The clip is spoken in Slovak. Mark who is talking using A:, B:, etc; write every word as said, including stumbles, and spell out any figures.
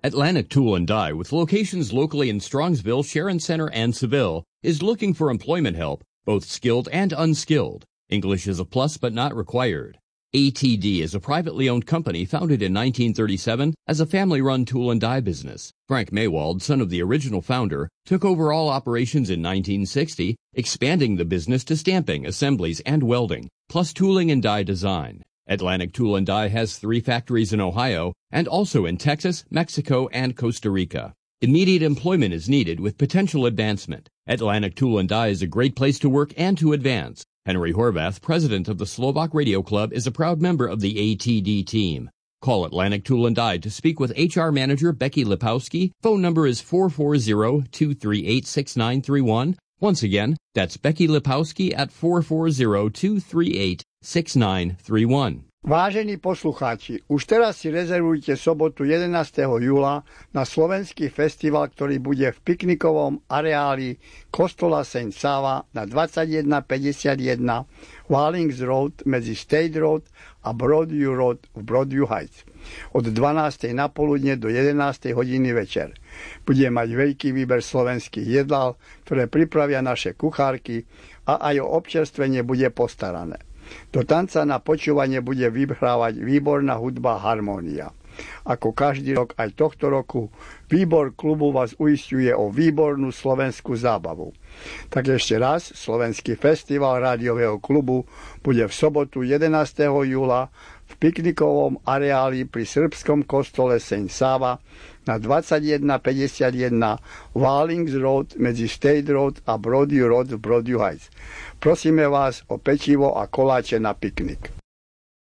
A: Atlantic Tool and Die, with locations locally in Strongsville, Sharon Center, and Seville, is looking for employment help, both skilled and unskilled. English is a plus but not required. A T D is a privately owned company founded in nineteen thirty-seven as a family-run tool and die business. Frank Maywald, son of the original founder, took over all operations in nineteen sixty, expanding the business to stamping, assemblies, and welding, plus tooling and die design. Atlantic Tool and Die has three factories in Ohio and also in Texas, Mexico, and Costa Rica. Immediate employment is needed with potential advancement. Atlantic Tool and Die is a great place to work and to advance. Henry Horvath, president of the Slovak Radio Club, is a proud member of the A T D team. Call Atlantic Tool and Die to speak with H R manager Becky Lipowski. Phone number is four four zero, two three eight, six nine three one. Once again, that's Becky Lipowski at four four zero, two three eight, six nine three one.
B: Vážení poslucháči, už teraz si rezervujte sobotu jedenásteho júla na slovenský festival, ktorý bude v piknikovom areáli kostola Saint Sava na dvadsaťjeden päťdesiatjeden Wallings Road medzi State Road a Broadview Road v Broadview Heights od dvanástej na poludne do jedenástej hodiny večer. Bude mať veľký výber slovenských jedál, ktoré pripravia naše kuchárky, a aj o občerstvenie bude postarané. Do tanca na počúvanie bude vyhrávať výborná hudba Harmónia. Ako každý rok aj tohto roku výbor klubu vás uisťuje o výbornú slovenskú zábavu. Tak ešte raz, Slovenský festival rádiového klubu bude v sobotu jedenásteho júla v piknikovom areáli pri srbskom kostole Saint Sava na dvadsaťjeden päťdesiatjeden Wallings Road medzi State Road a Broadview Road v Broadview Heights. Prosíme vás o pečivo a koláče na piknik.